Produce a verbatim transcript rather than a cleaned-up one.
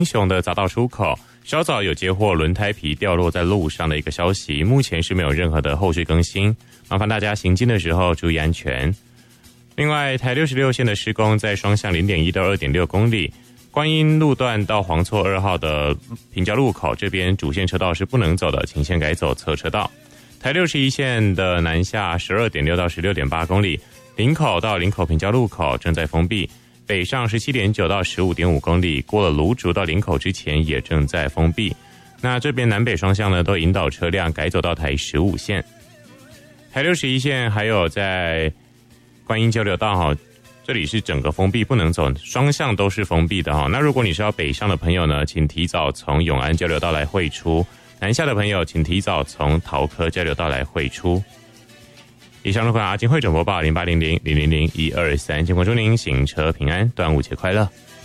英雄的匝道出口稍早有接获轮胎皮掉落在路上的一个消息，目前是没有任何的后续更新，麻烦大家行经的时候注意安全。另外，台六十六线的施工在双向 零点一 到 二点六 公里，观音路段到黄厝二号的平交路口这边主线车道是不能走的，请先改走侧车道。台六十一线的南下 十二点六 到 十六点八 公里，林口到林口平交路口正在封闭，北上 十七点九 到 十五点五 公里，过了芦竹到林口之前也正在封闭。那这边南北双向呢都引导车辆改走到台十五线。台六十一线还有在观音交流道哈，这里是整个封闭不能走，双向都是封闭的哈。那如果你是要北上的朋友呢，请提早从永安交流道来汇出，南下的朋友请提早从桃科交流道来汇出。以上的话，阿金汇总播报零八零零零零零一二三，健康祝您行车平安，端午节快乐。